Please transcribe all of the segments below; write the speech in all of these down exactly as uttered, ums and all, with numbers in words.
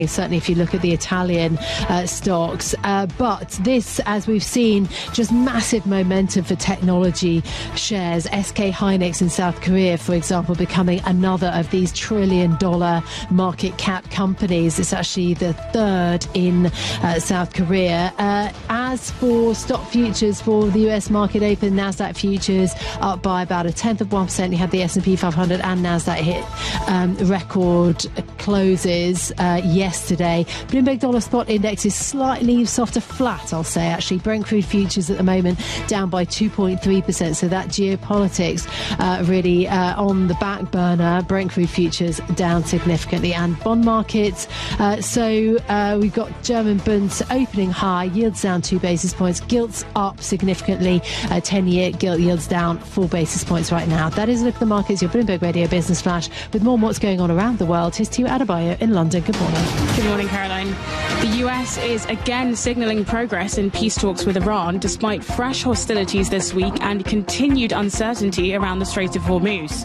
certainly if you look at the Italian uh, stocks. Uh, but this, as we've seen, just massive momentum for technology shares. S K Hynix in South Korea, for example, becoming another of these trillion dollar market cap companies. It's actually the third in uh, South Korea. Uh, as for stock futures for the U S market open, NASDAQ futures up by about a tenth of one percent. You had the S and P five hundred and NASDAQ hit um, record closes uh, yesterday. Yesterday. Bloomberg Dollar Spot Index is slightly softer, flat, I'll say, actually. Brent crude futures at the moment down by two point three percent. So that geopolitics uh, really uh, on the back burner. Brent crude futures down significantly. And bond markets. Uh, so uh, we've got German bonds opening high, yields down two basis points, gilts up significantly. Uh, ten-year gilt yields down four basis points right now. That is a look at the markets. Your Bloomberg Radio Business Flash with more on what's going on around the world. Here's Tiu Adebayo in London. Good morning. Good morning, Caroline. The U S is again signalling progress in peace talks with Iran, despite fresh hostilities this week and continued uncertainty around the Strait of Hormuz.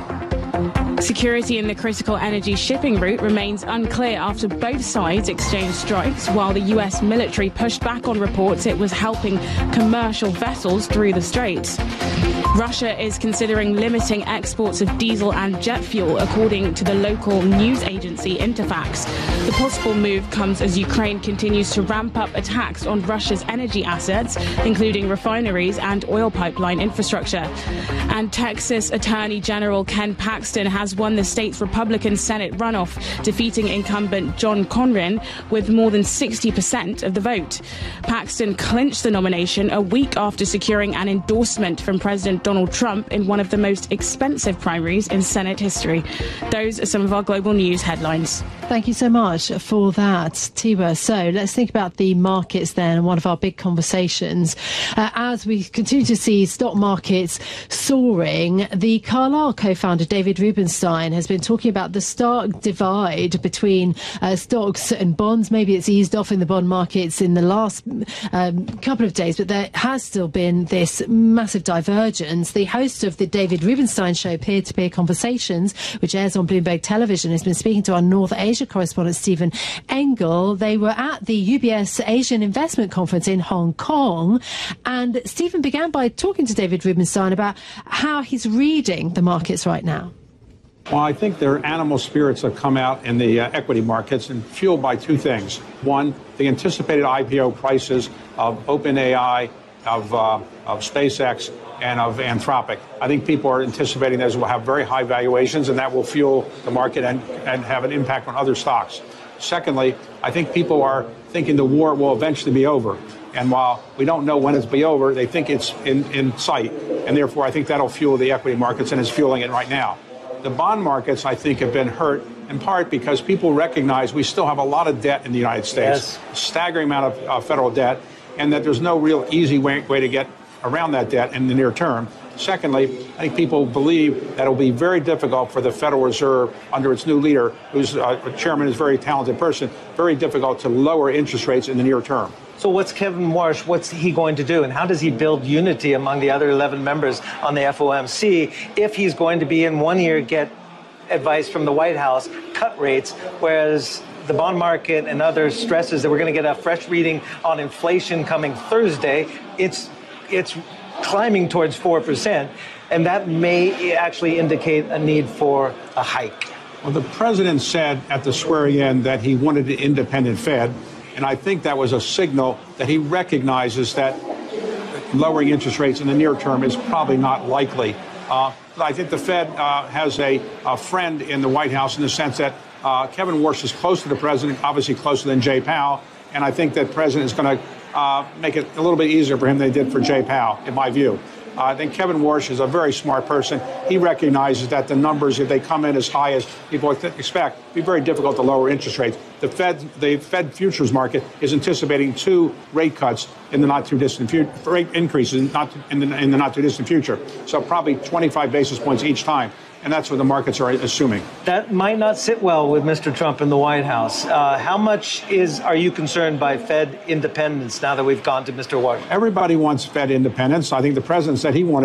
Security in the critical energy shipping route remains unclear after both sides exchanged strikes, while the U S military pushed back on reports it was helping commercial vessels through the Straits. Russia is considering limiting exports of diesel and jet fuel, according to the local news agency Interfax. The possible move comes as Ukraine continues to ramp up attacks on Russia's energy assets, including refineries and oil pipeline infrastructure. And Texas Attorney General Ken Paxton has won the state's Republican Senate runoff, defeating incumbent John Conrin with more than sixty percent of the vote. Paxton clinched the nomination a week after securing an endorsement from President Donald Trump in one of the most expensive primaries in Senate history. Those are some of our global news headlines. Thank you so much for that, Tiwa. So let's think about the markets then, one of our big conversations. Uh, as we continue to see stock markets soaring, the Carlyle co-founder David Rubenstein has been talking about the stark divide between uh, stocks and bonds. Maybe it's eased off in the bond markets in the last um, couple of days, but there has still been this massive divergence. The host of the David Rubenstein Show, Peer-to-Peer Conversations, which airs on Bloomberg Television, has been speaking to our North Asia correspondent Stephen Engel. They were at the U B S Asian Investment Conference in Hong Kong, and Stephen began by talking to David Rubenstein about how he's reading the markets right now. Well, I think there are animal spirits that come out in the uh, equity markets and fueled by two things. One, the anticipated I P O prices of OpenAI, of, uh, of SpaceX, and of Anthropic. I think people are anticipating those will have very high valuations, and that will fuel the market and, and have an impact on other stocks. Secondly, I think people are thinking the war will eventually be over. And while we don't know when it's be over, they think it's in, in sight. And therefore, I think that'll fuel the equity markets, and is fueling it right now. The bond markets, I think, have been hurt in part because people recognize we still have a lot of debt in the United States, yes. a staggering amount of uh, federal debt, and that there's no real easy way, way to get around that debt in the near term. Secondly, I think people believe that it will be very difficult for the Federal Reserve under its new leader, who's uh, a chairman, is a very talented person, very difficult to lower interest rates in the near term. So what's Kevin Warsh, what's he going to do, and how does he build unity among the other eleven members on the F O M C if he's going to be in one year get advice from the White House, cut rates, whereas the bond market and other stresses that we're going to get a fresh reading on inflation coming Thursday, it's it's climbing towards four percent, and that may actually indicate a need for a hike. Well, the president said at the swearing-in that he wanted an independent Fed, and I think that was a signal that he recognizes that lowering interest rates in the near term is probably not likely. Uh, I think the Fed uh, has a, a friend in the White House in the sense that uh, Kevin Warsh is close to the president, obviously closer than Jay Powell, and I think that president is going to Uh, make it a little bit easier for him than they did for Jay Powell, in my view. Uh, I think Kevin Warsh is a very smart person. He recognizes that the numbers, if they come in as high as people expect, it'll be very difficult to lower interest rates. The Fed, the Fed futures market is anticipating two rate cuts in the not too distant future, rate increases not in the, in the not too distant future. So probably twenty-five basis points each time. And that's what the markets are assuming. That might not sit well with Mister Trump in the White House. Uh, how much is are you concerned by Fed independence now that we've gone to Mister Warsh? Everybody wants Fed independence. I think the president said he wanted it.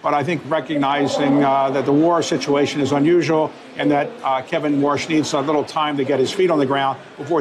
but I think recognizing uh, that the war situation is unusual and that uh, Kevin Warsh needs a little time to get his feet on the ground before